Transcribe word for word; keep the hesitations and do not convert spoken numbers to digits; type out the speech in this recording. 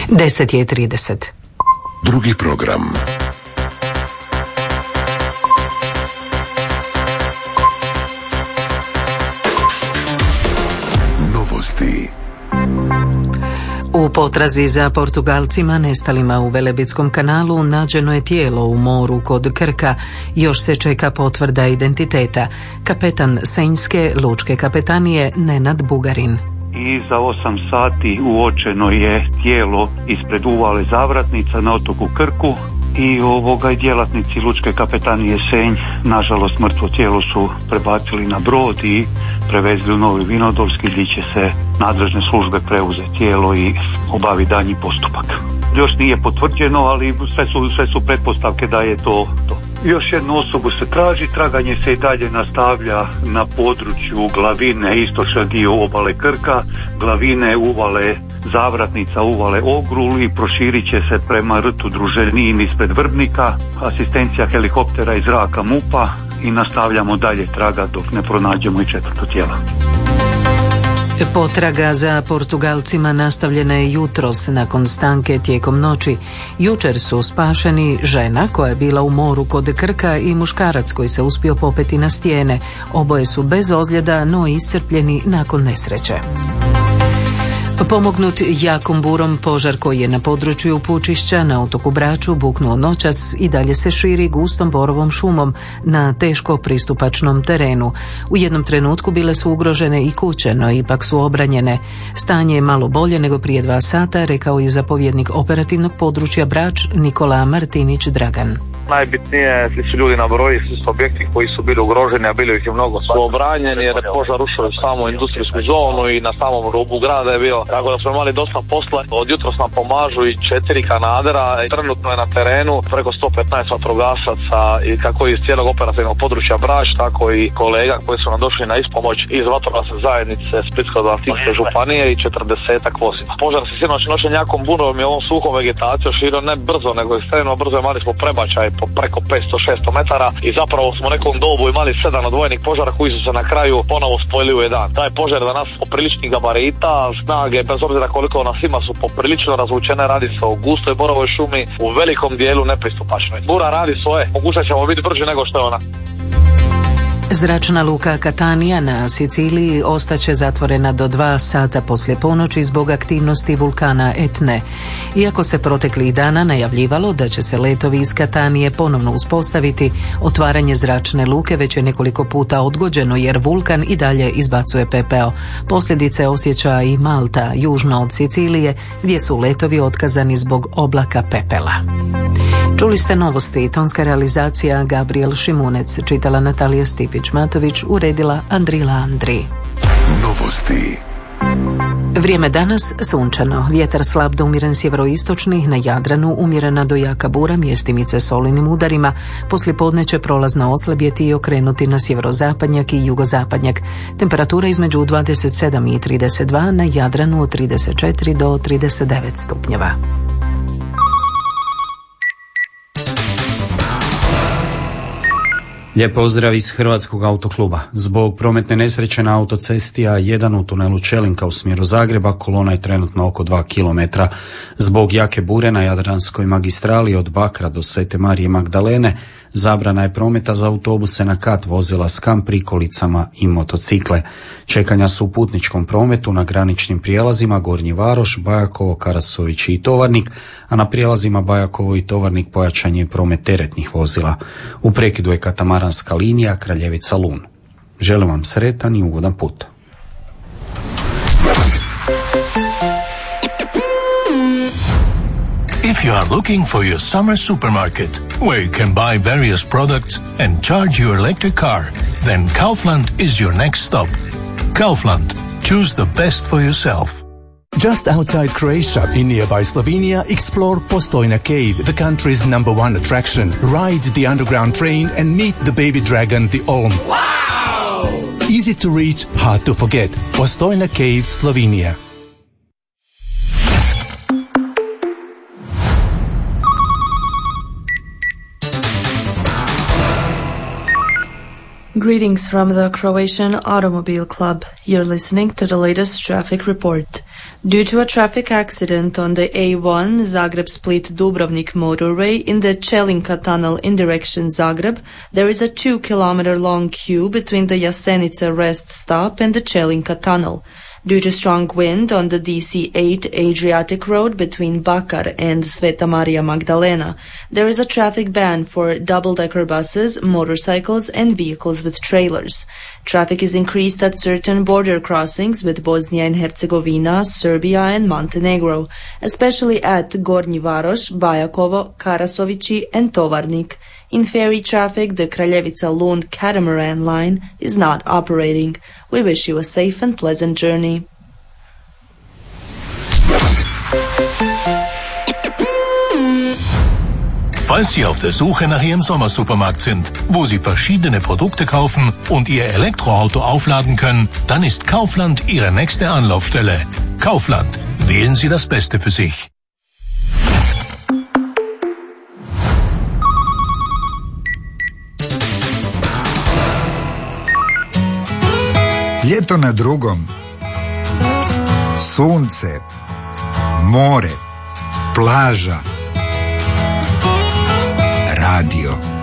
deset je i trideset. Drugi program. Novosti. U potrazi za Portugalcima nestalima u Velebitskom kanalu nađeno je tijelo u moru kod Krka. Još se čeka potvrda identiteta. Kapetan Senjske lučke kapetanije Nenad Bugarin. I za osam sati uočeno je tijelo ispred uvale Zavratnica na otoku Krku i ovoga i djelatnici lučke kapetanije Senj, nažalost mrtvo tijelo su prebacili na brod i prevezli u Novi Vinodolski gdje će se nadležne službe preuzeti tijelo i obavi daljnji postupak. Još nije potvrđeno, ali sve su, sve su pretpostavke da je to to. Još jednu osobu se traži, traganje se i dalje nastavlja na području Glavine, istočni dio obale Krka, Glavine, uvale Zavratnica, uvale Ogrul i proširit će se prema rtu Druženin ispred Vrbnika, asistencija helikoptera iz zraka MUP-a i nastavljamo dalje traga dok ne pronađemo i četvrto tijelo. Potraga za Portugalcima nastavljena je jutros nakon stanke tijekom noći. Jučer su spašeni žena koja je bila u moru kod Krka i muškarac koji se uspio popeti na stijene. Oboje su bez ozljeda, no iscrpljeni nakon nesreće. Pomognut jakom burom, požar koji je na području Pučišća na otoku Braču buknuo noćas i dalje se širi gustom borovom šumom na teško pristupačnom terenu. U jednom trenutku bile su ugrožene i kuće, no ipak su obranjene. Stanje je malo bolje nego prije dva sata, rekao je zapovjednik operativnog područja Brač Nikola Martinić Dragan. Najbitnije, svi su ljudi na broji, svi su objekti koji su bili ugroženi, a bilo ih je mnogo, su obranjeni jer je požar ušao u samu industrijsku zonu i na samom rubu grada je bio. Tako da smo imali dosta posla. Od jutros nam pomažu i četiri kanadera. Trenutno je na terenu preko sto petnaest vatrogasaca i kako iz cijelog operativnog područja Brač, tako i kolega koji su nam došli na ispomoć iz vatrogasne zajednice Splitsko-dalmatinske županije i četrdesetak vozila. Požar se sinoć noćen jakom burom i ovom suhom vegetacijom širio ne brzo, nego ekstremno brzo. Imali smo prebačaj po preko petsto šesto metara i zapravo smo u nekom dobu imali sedam odvojenih požara koji su se na kraju ponovo spojili u jedan. Taj požar danas popriličnih gabarita, snage, bez obzira koliko nas ima, su poprilično razvučene. Radi se o gustoj borovoj šumi, u velikom dijelu nepristupačnoj. Bura radi svoje, pokušat ćemo biti brži nego što je ona. Zračna luka Catania na Siciliji ostaće zatvorena do dva sata poslije ponoći zbog aktivnosti vulkana Etne. Iako se proteklih dana najavljivalo da će se letovi iz Katanije ponovno uspostaviti, otvaranje zračne luke već je nekoliko puta odgođeno jer vulkan i dalje izbacuje pepeo. Posljedice osjeća i Malta, južno od Sicilije, gdje su letovi otkazani zbog oblaka pepela. Čuli ste novosti, tonska realizacija Gabriel Šimunec, čitala Natalija Stipić-Matović, uredila Andrila Andri. Novosti. Vrijeme danas sunčano, vjetar slab do umjeren sjeveroistočni, na Jadranu umjerena do jaka bura, mjestimice s olujnim udarima, poslijepodne će prolazno oslabjeti i okrenuti na sjeverozapadnjak i jugozapadnjak. Temperatura između dvadeset sedam i trideset dva, na Jadranu od trideset četiri do trideset devet stupnjeva. Lijep pozdrav iz Hrvatskog autokluba. Zbog prometne nesreće na autocesti A jedan u tunelu Čelinka u smjeru Zagreba kolona je trenutno oko dva kilometra. Zbog jake bure na Jadranskoj magistrali od Bakra do Svete Marije Magdalene zabrana je prometa za autobuse na kat, vozila s kam prikolicama i motocikle. Čekanja su u putničkom prometu na graničnim prijelazima Gornji Varoš, Bajakovo, Karasović i Tovarnik, a na prijelazima Bajakovo i Tovarnik pojačan je promet teretnih vozila. U prekidu je katamaranska linija Kraljevica-Lun. Želim vam sretan i ugodan put. If you are looking for your summer supermarket, where you can buy various products and charge your electric car, then Kaufland is your next stop. Kaufland. Choose the best for yourself. Just outside Croatia, in nearby Slovenia, explore Postojna Cave, the country's number one attraction. Ride the underground train and meet the baby dragon, the Olm. Wow! Easy to reach, hard to forget. Postojna Cave, Slovenia. Greetings from the Croatian Automobile Club. You're listening to the latest traffic report. Due to a traffic accident on the A one Zagreb-Split-Dubrovnik motorway in the Chelinka tunnel in direction Zagreb, there is a two kilometer long queue between the Jasenica rest stop and the Chelinka tunnel. Due to strong wind on the D C eight Adriatic Road between Bakar and Sveta Maria Magdalena, there is a traffic ban for double-decker buses, motorcycles and vehicles with trailers. Traffic is increased at certain border crossings with Bosnia and Herzegovina, Serbia and Montenegro, especially at Gornji Varoš, Bajakovo, Karasovići and Tovarnik. In ferry traffic, the Kraljevica-Lund catamaran line is not operating. We wish you a safe and pleasant journey. Falls Sie auf der Suche nach Ihrem Sommersupermarkt sind, wo Sie verschiedene Produkte kaufen und Ihr Elektroauto aufladen können, dann ist Kaufland Ihre nächste Anlaufstelle. Kaufland. Wählen Sie das Beste für sich. Ljeto na drugom. Sunce. More. Plaža. Radio.